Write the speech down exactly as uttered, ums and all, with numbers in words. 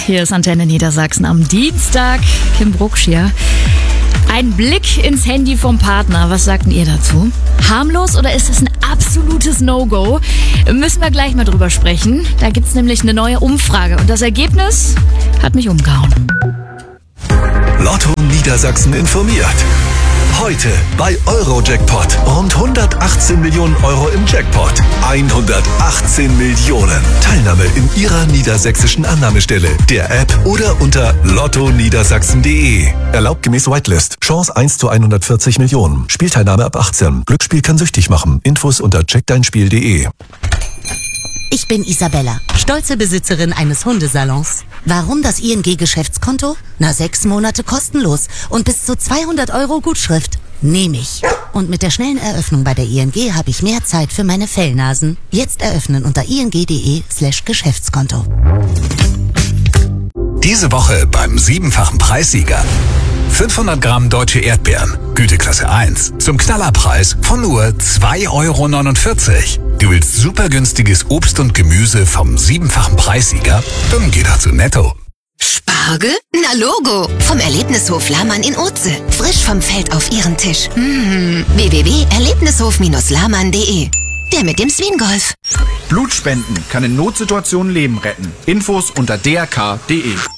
Hier ist Antenne Niedersachsen am Dienstag. Kim Brucksch hier. Ein Blick ins Handy vom Partner. Was sagt denn ihr dazu? Harmlos oder ist es ein absolutes No-Go? Müssen wir gleich mal drüber sprechen. Da gibt es nämlich eine neue Umfrage und das Ergebnis hat mich umgehauen. Lotto Niedersachsen informiert. Heute bei Eurojackpot. Rund hundertachtzehn Millionen Euro im Jackpot. hundertachtzehn Millionen. Teilnahme in Ihrer niedersächsischen Annahmestelle, der App oder unter lotto niedersachsen punkt de. Erlaubt gemäß Whitelist. Chance eins zu hundertvierzig Millionen. Spielteilnahme ab achtzehn. Glücksspiel kann süchtig machen. Infos unter check dein spiel punkt de. Ich bin Isabella, stolze Besitzerin eines Hundesalons. Warum das I N G-Geschäftskonto? Na, sechs Monate kostenlos und bis zu zweihundert Euro Gutschrift. Nehme ich. Und mit der schnellen Eröffnung bei der I N G habe ich mehr Zeit für meine Fellnasen. Jetzt eröffnen unter ing punkt de slash Geschäftskonto. Diese Woche beim siebenfachen Preissieger. fünfhundert Gramm deutsche Erdbeeren, Güteklasse eins, zum Knallerpreis von nur zwei Euro neunundvierzig. Du willst super günstiges Obst und Gemüse vom siebenfachen Preissieger? Dann geh doch zu Netto. Spargel? Na Logo! Vom Erlebnishof Lahmann in Oze. Frisch vom Feld auf Ihren Tisch. Mmh. w w w punkt erlebnishof lahmann punkt de. Der mit dem Swingolf. Blutspenden kann in Notsituationen Leben retten. Infos unter d r k punkt de.